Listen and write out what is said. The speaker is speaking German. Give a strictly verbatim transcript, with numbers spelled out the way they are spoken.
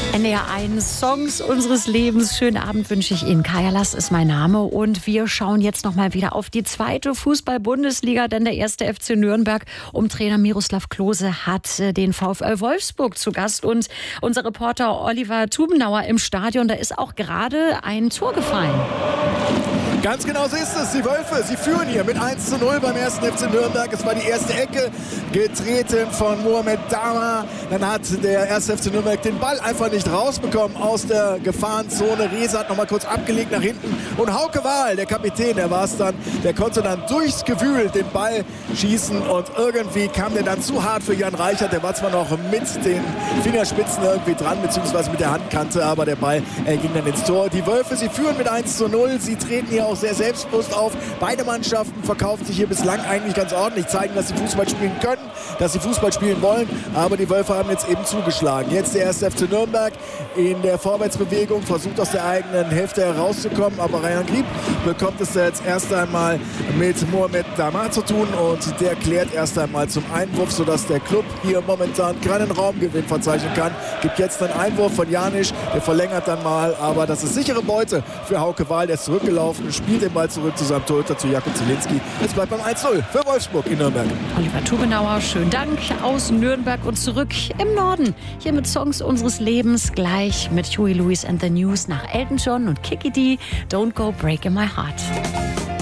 N D R eins Songs unseres Lebens. Schönen Abend wünsche ich Ihnen. Kaya Lass ist mein Name und wir schauen jetzt noch mal wieder auf die zweite Fußball-Bundesliga, denn der erste F C Nürnberg um Trainer Miroslav Klose hat den VfL Wolfsburg zu Gast und unser Reporter Oliver Tubenauer im Stadion, da ist auch gerade ein Tor gefallen. Ganz genau so ist es. Die Wölfe, sie führen hier mit eins zu null beim ersten F C Nürnberg. Es war die erste Ecke, getreten von Mohamed Dama. Dann hat der erste F C Nürnberg den Ball einfach nicht rausbekommen aus der Gefahrenzone. Reza hat noch mal kurz abgelegt nach hinten. Und Hauke Wahl, der Kapitän, der war es dann, der konnte dann durchs Gewühl den Ball schießen. Und irgendwie kam der dann zu hart für Jan Reichert. Der war zwar noch mit den Fingerspitzen irgendwie dran, beziehungsweise mit der Handkante, aber der Ball äh, ging dann ins Tor. Die Wölfe, sie führen mit eins zu null. Sie treten hier auch sehr selbstbewusst auf. Beide Mannschaften verkaufen sich hier bislang eigentlich ganz ordentlich, zeigen, dass sie Fußball spielen können, dass sie Fußball spielen wollen, aber die Wölfe haben jetzt eben zugeschlagen. Jetzt der erste F C Nürnberg in der Vorwärtsbewegung, versucht aus der eigenen Hälfte herauszukommen, aber Rayan Grieb bekommt es jetzt erst einmal mit Mohamed Dama zu tun und der klärt erst einmal zum Einwurf, sodass der Club hier momentan keinen Raumgewinn verzeichnen kann. Gibt jetzt einen Einwurf von Janisch, der verlängert dann mal, aber das ist sichere Beute für Hauke Wahl, der ist zurückgelaufen, spielt den Ball zurück zu seinem Torhüter, zu Jakob Zielinski. Es bleibt beim eins zu null für Wolfsburg in Nürnberg. Oliver Tubenauer, schönen Dank aus Nürnberg und zurück im Norden. Hier mit Songs unseres Lebens, gleich mit Huey Lewis and the News nach Elton John und Kiki D. Don't Go Breaking My Heart.